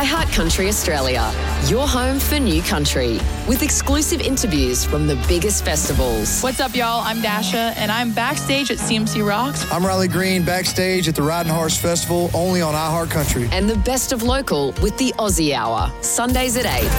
iHeart Country Australia, your home for new country, with exclusive interviews from the biggest festivals. What's up, y'all? I'm Dasha, and I'm backstage at CMC Rocks. I'm Riley Green, backstage at the Riding Horse Festival, only on iHeart Country. And the best of local with the Aussie Hour, Sundays at 8.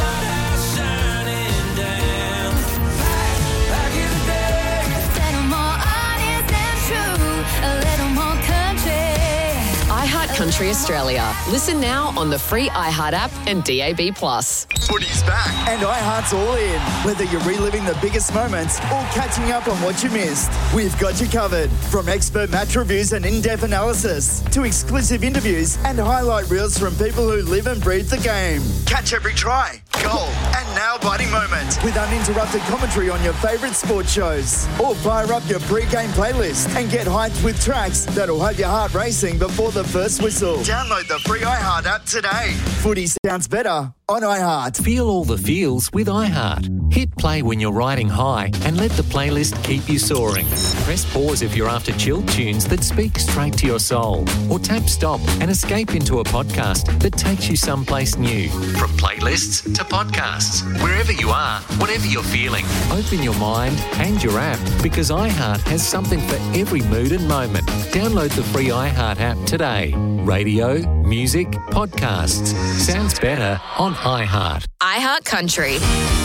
iHeart Country Australia. Listen now on the free iHeart app and DAB+. Footy's back and iHeart's all in. Whether you're reliving the biggest moments or catching up on what you missed, we've got you covered. From expert match reviews and in-depth analysis to exclusive interviews and highlight reels from people who live and breathe the game. Catch every try, goal and nail-biting moment with uninterrupted commentary on your favourite sports shows. Or fire up your pre-game playlist and get hyped with tracks that'll have your heart racing before the first whistle. Download the free iHeart app today. Footy sounds better on iHeart. Feel all the feels with iHeart. Hit play when you're riding high and let the playlist keep you soaring. Press pause if you're after chilled tunes that speak straight to your soul. Or tap stop and escape into a podcast that takes you someplace new. From playlists to podcasts, wherever you are, whatever you're feeling, open your mind and your app because iHeart has something for every mood and moment. Download the free iHeart app today. Radio, music, podcasts. Sounds better on iHeart. iHeart Country.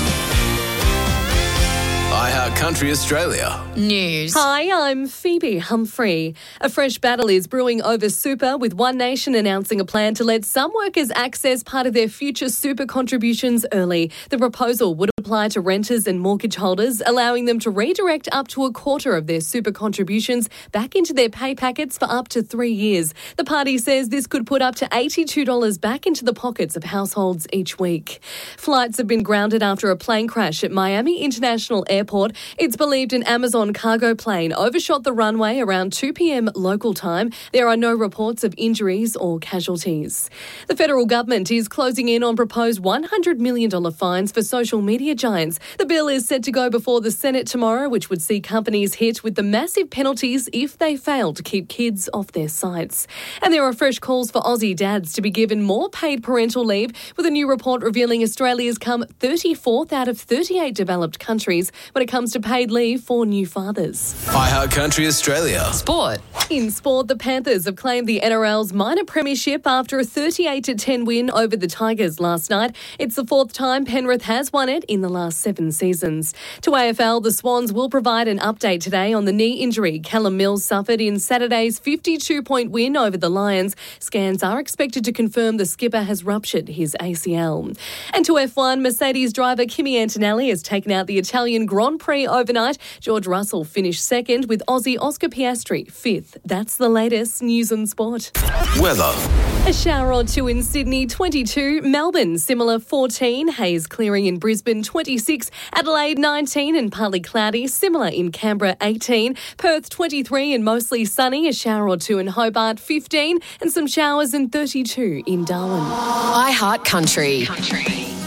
iHeart Country Australia. News. Hi, I'm Phoebe Humphrey. A fresh battle is brewing over super, with One Nation announcing a plan to let some workers access part of their future super contributions early. The proposal would apply to renters and mortgage holders, allowing them to redirect up to a quarter of their super contributions back into their pay packets for up to 3 years. The party says this could put up to $82 back into the pockets of households each week. Flights have been grounded after a plane crash at Miami International Airport. It's believed an Amazon cargo plane overshot the runway around 2 p.m. local time. There are no reports of injuries or casualties. The federal government is closing in on proposed $100 million fines for social media giants. The bill is set to go before the Senate tomorrow, which would see companies hit with the massive penalties if they fail to keep kids off their sites. And there are fresh calls for Aussie dads to be given more paid parental leave, with a new report revealing Australia's come 34th out of 38 developed countries when it comes to paid leave for new fathers. iHeart Country Australia. Sport. In sport, the Panthers have claimed the NRL's minor premiership after a 38-10 win over the Tigers last night. It's the fourth time Penrith has won it in the last 7 seasons. To AFL, the Swans will provide an update today on the knee injury Callum Mills suffered in Saturday's 52-point win over the Lions. Scans are expected to confirm the skipper has ruptured his ACL. And to F1, Mercedes driver Kimi Antonelli has taken out the Italian Grand Prix overnight. George Russell finished second, with Aussie Oscar Piastri fifth. That's the latest news and sport. Weather. A shower or two in Sydney, 22. Melbourne, similar, 14. Haze clearing in Brisbane, 26. Adelaide, 19 and partly cloudy. Similar in Canberra, 18. Perth, 23 and mostly sunny. A shower or two in Hobart, 15. And some showers and 32 in Darwin. iHeart Country.